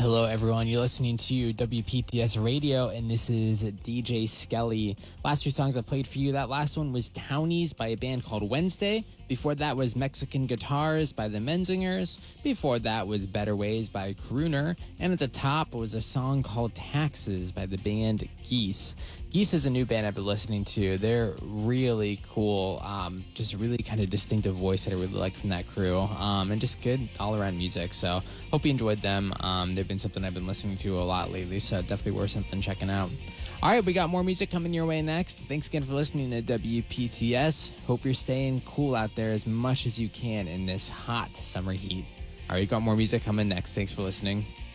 Hello, everyone. You're listening to WPTS Radio, and this is DJ Skelly. Last two songs I played for you. That last one was Townies by a band called Wednesday. Before that was Mexican Guitars by the Menzingers. Before that was Better Ways by Crooner. And at the top was a song called Taxes by the band Geese. Geese is a new band I've been listening to. They're really cool. Just really kind of distinctive voice that I really like from that crew. And just good all-around music. So hope you enjoyed them. They've been something I've been listening to a lot lately, so definitely worth something checking out. All right, we got more music coming your way next. Thanks again for listening to WPTS. Hope you're staying cool out there as much as you can in this hot summer heat. All right, got more music coming next. Thanks for listening.